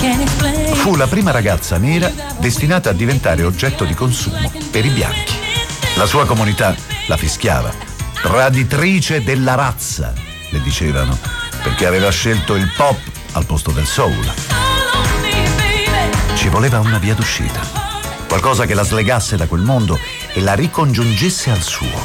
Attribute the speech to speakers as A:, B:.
A: Fu la prima ragazza nera destinata a diventare oggetto di consumo per i bianchi. La sua comunità la fischiava. Traditrice della razza, le dicevano, perché aveva scelto il pop al posto del soul. Ci voleva una via d'uscita, qualcosa che la slegasse da quel mondo e la ricongiungesse al suo.